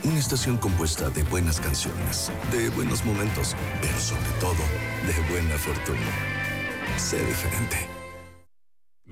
Una estación compuesta de buenas canciones, de buenos momentos, pero sobre todo, de buena fortuna. Sé diferente.